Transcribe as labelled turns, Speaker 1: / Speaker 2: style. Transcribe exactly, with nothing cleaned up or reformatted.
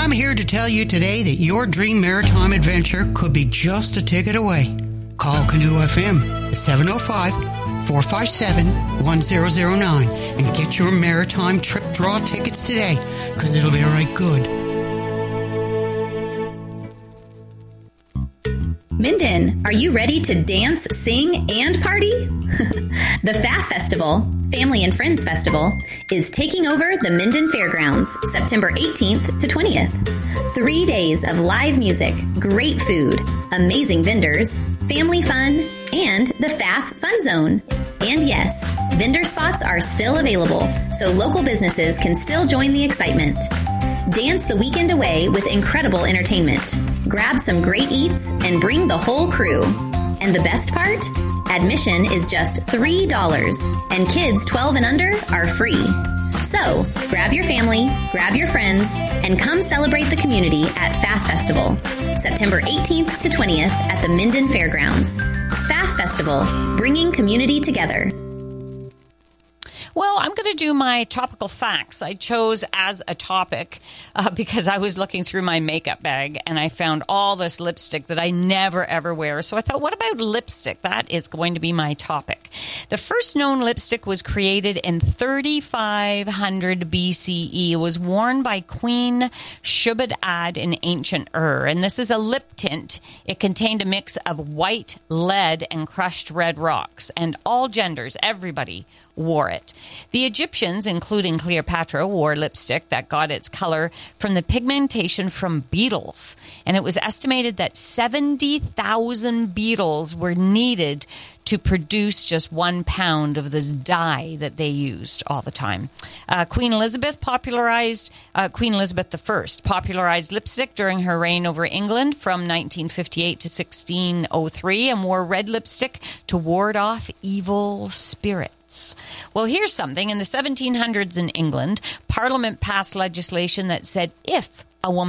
Speaker 1: I'm here to tell you today that your dream maritime adventure could be just a ticket away. Call Canoe F M at seven oh five, four five seven, one zero zero nine and get your maritime trip draw tickets today, because it'll be right good.
Speaker 2: Minden, are you ready to dance, sing, and party? The F A F Festival, Family and Friends Festival, is taking over the Minden Fairgrounds September eighteenth to twentieth. Three days of live music, great food, amazing vendors, family fun, and the F A F Fun Zone. And yes, vendor spots are still available, so local businesses can still join the excitement. Dance the weekend away with incredible entertainment. Grab some great eats and bring the whole crew. And the best part? Admission is just three dollars, and kids twelve and under are free. So, grab your family, grab your friends, and come celebrate the community at F A F Festival, September eighteenth to twentieth at the Minden Fairgrounds. F A F Festival, bringing community together.
Speaker 3: Well, I'm going to do my topical facts. I chose as a topic uh, because I was looking through my makeup bag and I found all this lipstick that I never, ever wear. So I thought, what about lipstick? That is going to be my topic. The first known lipstick was created in thirty-five hundred B C E. It was worn by Queen Shubad-Ad in ancient Ur. And this is a lip tint. It contained a mix of white, lead, and crushed red rocks. And all genders, everybody wore it. The Egyptians, including Cleopatra, wore lipstick that got its color from the pigmentation from beetles. And it was estimated that seventy thousand beetles were needed to produce just one pound of this dye that they used all the time. Uh, Queen Elizabeth popularized, uh, Queen Elizabeth the First popularized lipstick during her reign over England from nineteen fifty-eight to sixteen oh three and wore red lipstick to ward off evil spirits. Well, here's something. In the seventeen hundreds in England, Parliament passed legislation that said if a woman